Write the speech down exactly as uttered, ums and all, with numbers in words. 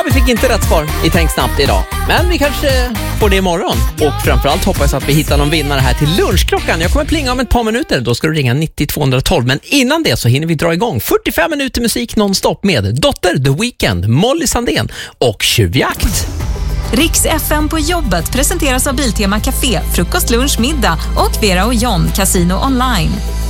Vi fick inte rätt svar i Tänk snabbt idag, men vi kanske får det imorgon. Och framförallt hoppas jag att vi hittar någon vinnare här till lunchklockan. Jag kommer plinga om ett par minuter, då ska du ringa nittio tvåhundratolv. Men innan det så hinner vi dra igång fyrtiofem minuter musik nonstop med Dotter, The Weeknd, Molly Sandén och Tjuvjakt. Riks F M på jobbet presenteras av Biltema Café, frukost, lunch, middag och Vera och John, Casino Online.